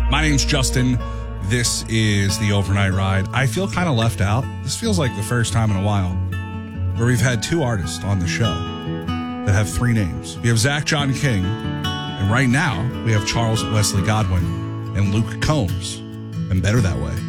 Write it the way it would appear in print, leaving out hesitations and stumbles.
My name's Justin. This is the Overnight Ride. I feel kind of left out. This feels like the first time in a while where we've had two artists on the show that have three names. We have Zach John King, and right now we have Charles Wesley Godwin and Luke Combs. And better that way.